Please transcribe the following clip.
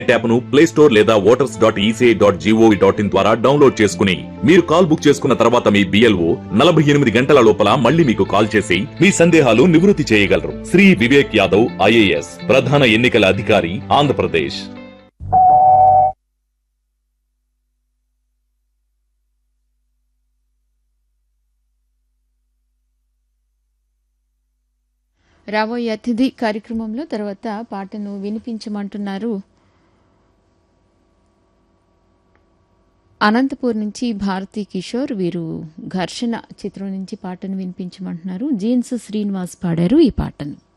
App ను play store లేదా voters.eca.gov.in ద్వారా డౌన్లోడ్ చేసుకుని మీరు కాల్ బుక్ చేసుకున్న తర్వాత మీ BLO 48 గంటల లోపల మళ్ళీ మీకు కాల్ చేసి మీ సందేహాలు నివృత్తి చేయగలరు. శ్రీ వివేక్ యాదవ్ IAS ప్రధాన ఎన్నికల అధికారి ఆంధ్రప్రదేశ్. రాబోయే అతిథి కార్యక్రమంలో తర్వాత పాటను వినిపించమంటున్నారు. అనంతపూర్ నుంచి భారతీ కిషోర్, వీరు ఘర్షణ చిత్రం నుంచి పాటను వినిపించమంటున్నారు. జీన్స్ శ్రీనివాస్ పాడారు ఈ పాటను.